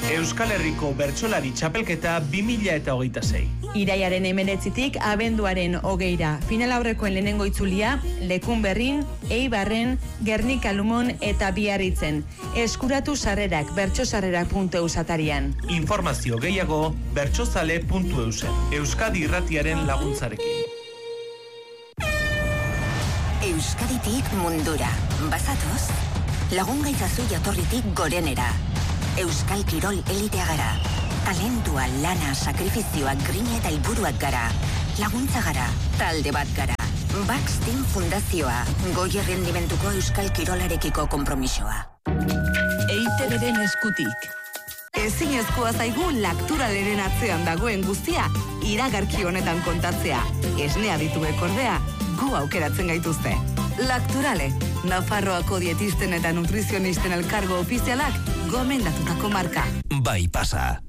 Euskal Herriko Bertsolari Txapelketa 2026. Iraiaren 19tik abenduaren 20ra. Final aurrekoen lehenengo itzulia, Lekunberrin, Eibarren, Gernika Lumon eta Biarritzen. Eskuratu sarrerak bertsosarrerak.eus atarian. Informazio gehiago bertsozale.eusen. Euskadi Irratiaren laguntzarekin. Euskaditik mundura. Bazatoz? Lagun gaitzazu jatorritik gorenera. Euskal Kirol elitea gara. Talentua, lana, sakrifizioak, grina eta helburuak gara. Laguntza gara, talde bat gara. Bax Team Fundazioa, goi errendimentuko Euskal Kirolarekiko konpromisoa. EITB-den eskutik. Ezinezkoa zaigu Lacturaleren atzean dagoen guztia iragarki honetan kontatzea. Esnea dituek ordea, gu aukeratzen gaituzte. Lacturale, Nafarroako dietisten eta nutrizionisten elkargo ofizialak gomendatutako marka. Bai pasa.